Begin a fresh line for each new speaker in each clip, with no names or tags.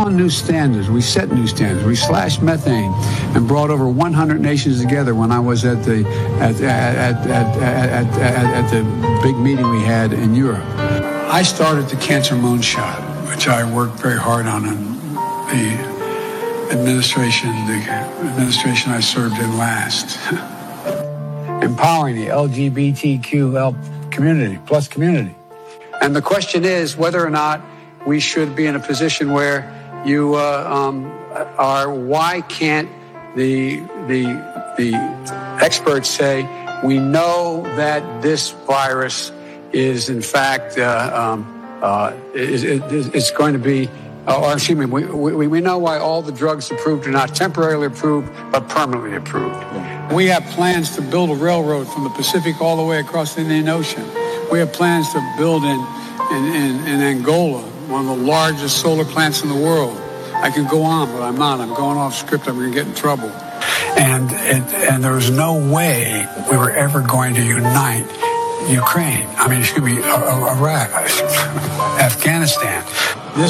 on new standards. We set new standards. We slashed methane and brought over 100 nations together when I was at the big meeting we had in Europe. I started the Cancer Moonshot, which I worked very hard on in the administration I served in last. Empowering the LGBTQ community. And the question is whether or not we should be in a position where you are. Why can't the experts say we know that this virus is in fact it's going to be. Or excuse me, we know why all the drugs approved are not temporarily approved, but permanently approved. We have plans to build a railroad from the Pacific all the way across the Indian Ocean. We have plans to build in Angola, one of the largest solar plants in the world. I could go on, but I'm not. I'm going off script. I'm going to get in trouble. And there was no way we were ever going to unite Ukraine. Iraq, Afghanistan. The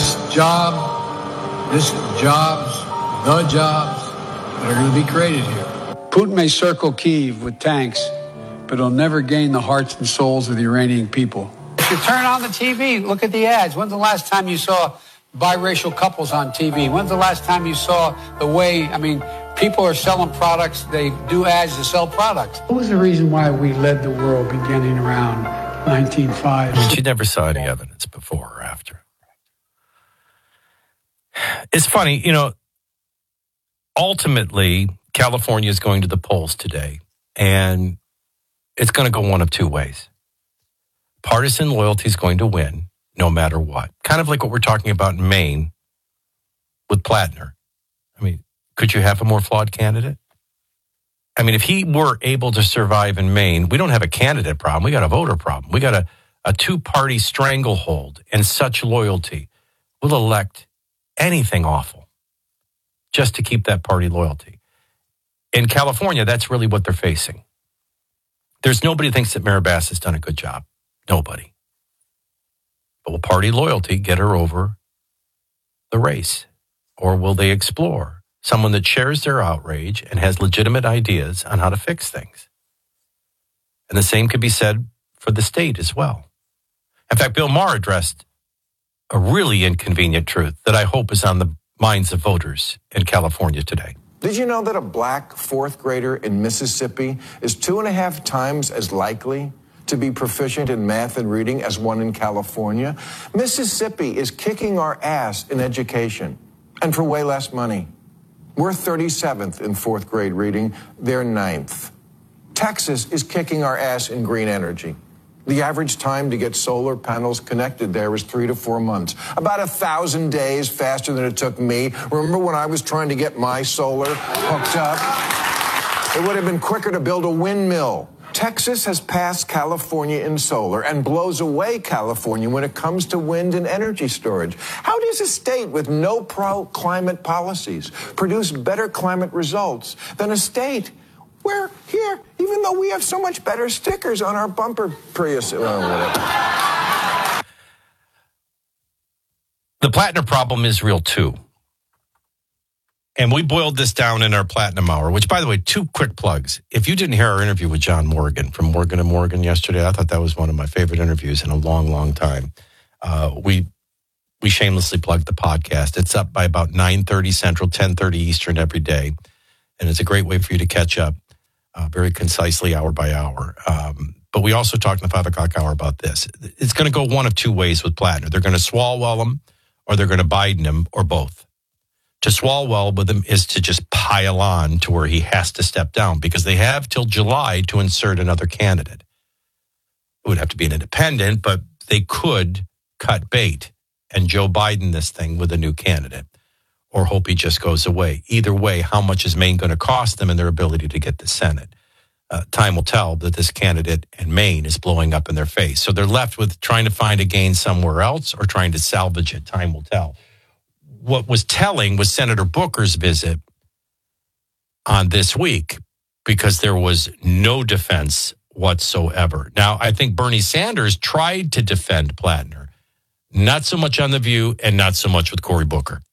jobs that are going to be created here. Putin may circle Kyiv with tanks, but he'll never gain the hearts and souls of the Iranian people. If you turn on the TV, look at the ads. When's the last time you saw biracial couples on TV? When's the last time you saw the way, people are selling products, they do ads to sell products. What was the reason why we led the world beginning around 1905?
She never saw any evidence before or after. It's funny, ultimately, California is going to the polls today, and it's going to go one of two ways. Partisan loyalty is going to win no matter what. Kind of like what we're talking about in Maine with Plattner. Could you have a more flawed candidate? If he were able to survive in Maine, we don't have a candidate problem. We got a voter problem. We got a two-party stranglehold and such loyalty. We'll elect anything awful just to keep that party loyalty. In California, that's really what they're facing. There's nobody who thinks that Mayor Bass has done a good job. Nobody. But will party loyalty get her over the race? Or will they explore someone that shares their outrage and has legitimate ideas on how to fix things? And the same could be said for the state as well. In fact, Bill Maher addressed a really inconvenient truth that I hope is on the minds of voters in California today.
Did you know that a black fourth grader in Mississippi is 2.5 times as likely to be proficient in math and reading as one in California? Mississippi is kicking our ass in education, and for way less money. We're 37th in fourth grade reading, they're 9th. Texas is kicking our ass in green energy. The average time to get solar panels connected there is 3 to 4 months. About 1,000 days faster than it took me. Remember when I was trying to get my solar hooked up? It would have been quicker to build a windmill. Texas has passed California in solar and blows away California when it comes to wind and energy storage. How does a state with no pro-climate policies produce better climate results than a state where here, even though we have so much better stickers on our bumper Prius? The
Plattner problem is real too. And we boiled this down in our Platinum Hour, which, by the way, 2 quick plugs. If you didn't hear our interview with John Morgan from Morgan & Morgan yesterday, I thought that was one of my favorite interviews in a long, long time. We shamelessly plugged the podcast. It's up by about 9:30 Central, 10:30 Eastern every day. And it's a great way for you to catch up very concisely, hour by hour. But we also talked in the 5 o'clock hour about this. It's going to go one of two ways with Plattner. They're going to Swalwell him, or they're going to Biden him, or both. To Swalwell with him is to just pile on to where he has to step down, because they have till July to insert another candidate. It would have to be an independent, but they could cut bait and Joe Biden this thing with a new candidate, or hope he just goes away. Either way, how much is Maine going to cost them and their ability to get the Senate? Time will tell that this candidate in Maine is blowing up in their face. So they're left with trying to find a gain somewhere else or trying to salvage it. Time will tell. What was telling was Senator Booker's visit on this week, because there was no defense whatsoever. Now, I think Bernie Sanders tried to defend Plattner, not so much on The View and not so much with Cory Booker.